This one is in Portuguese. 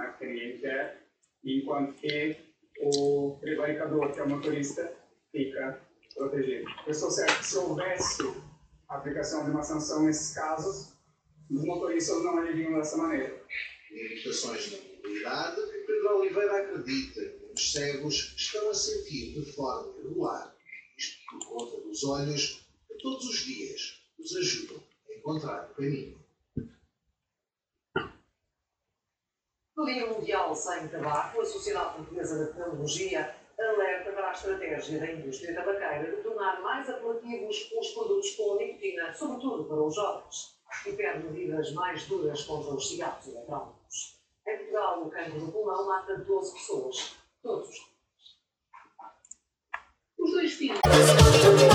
automática ninguém quer, enquanto que o prevaricador, que é o motorista, fica protegido. Eu estou certo que se houvesse a aplicação de uma sanção nesses casos, os motoristas não agiriam dessa maneira. Limitações na mobilidade, Pedro Oliveira acredita que os cegos estão a sentir de forma regular, isto por conta dos olhos que todos os dias os ajudam a encontrar o caminho. No Dia Mundial Sem Tabaco, a Sociedade Portuguesa de Tecnologia alerta para a estratégia da indústria tabaqueira de tornar mais apelativos os produtos com nicotina, sobretudo para os jovens, e pede medidas mais duras contra os cigarros eletrónicos. Em Portugal, o cancro do pulmão mata 12 pessoas todos os dias. Os dois filhos.